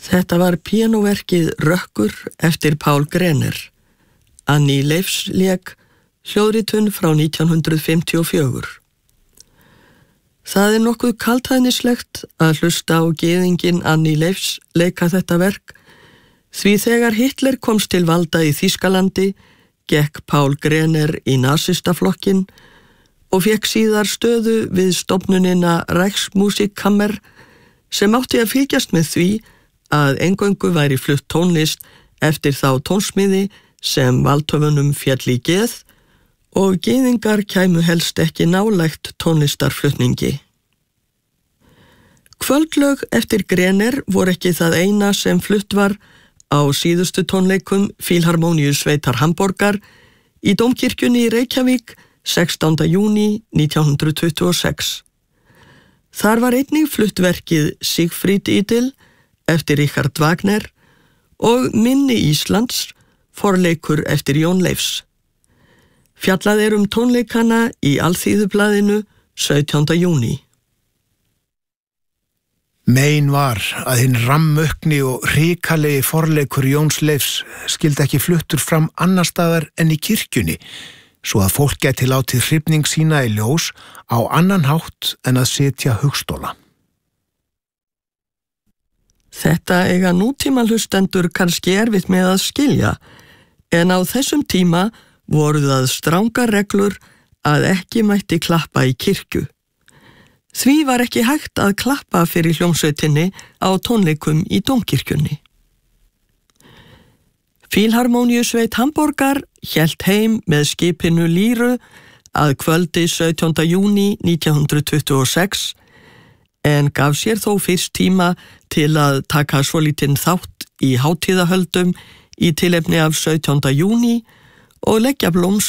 Þetta var píanóverkið Rökkur eftir Paul Grener. Annie Leifs lék hljóðritun frá 1954. Það nokkuð kaldhæðnislegt að hlusta á gyðinginn Annie Leifs leika þetta verk, því þegar Hitler komst til valda í Þýskalandi gekk Paul Grener í nasistaflokkin og fékk síðar stöðu við stofnunina Reichsmusikkammer sem átti að fylgjast með því að eingöngu væri flutt tónlist eftir þá tónsmiði sem valdhöfunum féll í geð og gyðingar kæmu helst ekki nálægt tónlistarflutningi. Kvöldlög eftir Grener voru ekki það eina sem flutt var á síðustu tónleikum Filharmoniusveitar Hamborgar í Dómkirkjunni í Reykjavík 16. júní 1926. Þar var einnig flutt verkið Siegfried Idyll eftir Richard Wagner og Minni Íslands, forleikur eftir Jón Leifs. Fjallað tónleikana í Alþýðublaðinu 17. júní. Mein var að hinn rammökni og hrikalegi forleikur Jóns Leifs skildi ekki fluttur fram annar staðar en í kirkjunni, svo að fólk gæti látið hrifning sína í ljós á annan hátt en að setja hugstóla. Þetta eiga nútímahlustendur kannski erfitt með að skilja, en á þessum tíma voru það strangar reglur að ekki mætti klappa í kirkju. Því var ekki hægt að klappa fyrir hljómsveitinni á tónleikum í Dómkirkjunni. Filharmoniusveit Hamborgar hélt heim með skipinu Líru að kvöldi 17. júní 1926 en gaf sér þó fyrst tíma til að taka svolítinn þátt í hátíðahöldum í tilefni af 17. júní og leggja blómsveig